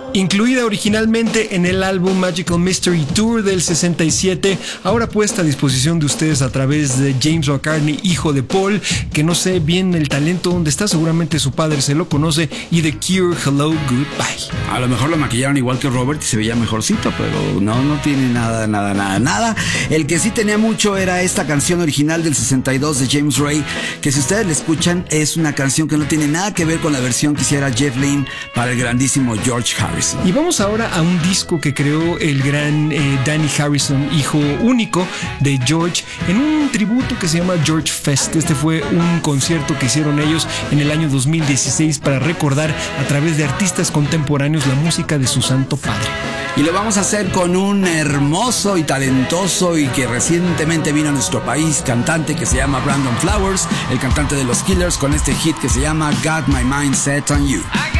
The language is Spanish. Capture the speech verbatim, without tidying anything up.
Incluida originalmente en el álbum Magical Mystery Tour del sesenta y siete, ahora puesta a disposición de ustedes a través de James McCartney, hijo de Paul, que no sé bien el talento donde está, seguramente su padre se lo conoce, y The Cure, Hello, Goodbye. A lo mejor lo maquillaron igual que Robert y se veía mejorcito, pero no, no tiene nada, nada, nada, nada. El que sí tenía mucho era esta canción original del sesenta y dos de James Ray, que si ustedes la escuchan es una canción que no tiene nada que ver con la versión que hiciera Jeff Lynne para el grandísimo George Harrison. Y vamos ahora a un disco que creó el gran eh, Danny Harrison, hijo único de George, en un tributo que se llama George Fest. Este fue un concierto que hicieron ellos en el año dos mil dieciséis para recordar a través de artistas contemporáneos la música de su santo padre. Y lo vamos a hacer con un hermoso y talentoso y que recientemente vino a nuestro país, cantante que se llama Brandon Flowers, el cantante de los Killers, con este hit que se llama Got My Mind Set on You.